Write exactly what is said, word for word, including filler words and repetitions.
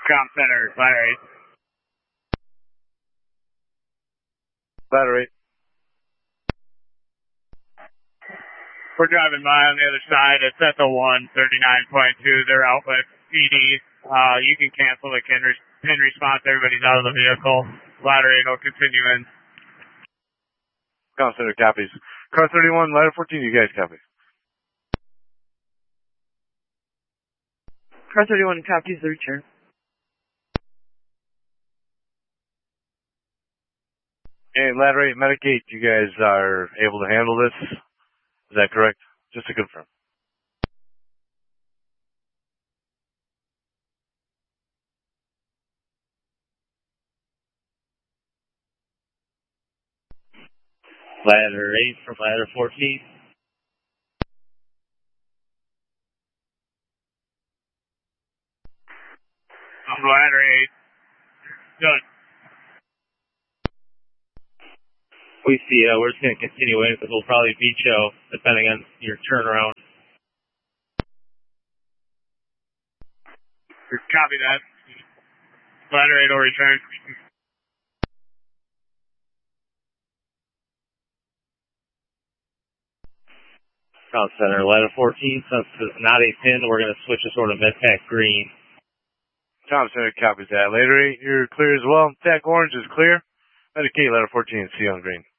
Com Center, ladder eight. Ladder eight. We're driving by on the other side. It's at the one thirty-nine point two. They're out with E D. Uh, you can cancel the pin, re- pin response. Everybody's out of the vehicle. Ladder eight will continue in. Com Center copies. Car thirty-one, ladder fourteen, you guys copy. Car thirty-one copies the return. And ladder eight, medic eight, you guys are able to handle this? Is that correct? Just to confirm. Ladder eight from ladder fourteen. Um, ladder eight. Done. We see, uh, we're just going to continue in because we'll probably beat you depending on your turnaround. Copy that. Ladder eight will return. Com Center, ladder fourteen, since it's not a pin, we're going to switch to sort of mid-pack green. Com Center copies that. Ladder eight, you're clear as well. Tack orange is clear. Medic eight, ladder fourteen, C on green.